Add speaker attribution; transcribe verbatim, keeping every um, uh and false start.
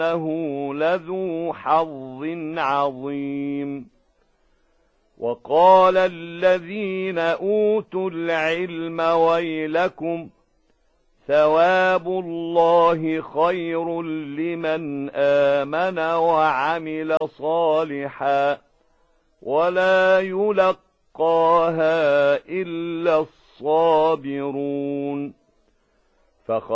Speaker 1: إنه لذو حظ عظيم. وقال الذين أوتوا العلم ويلكم ثواب الله خير لمن آمن وعمل صالحا ولا يلقاها إلا الصابرون.